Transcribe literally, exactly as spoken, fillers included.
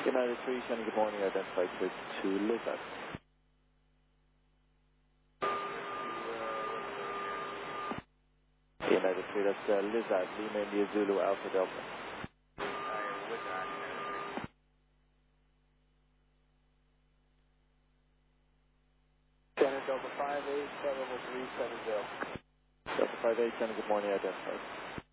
United three, Shannon, good morning, identified with two Lizard. United three, that's uh, Lizard, Lima India Zulu Alpha Delta. Shannon, Delta five eight seven three seven zero. Delta five eight, Shannon, good morning, identified.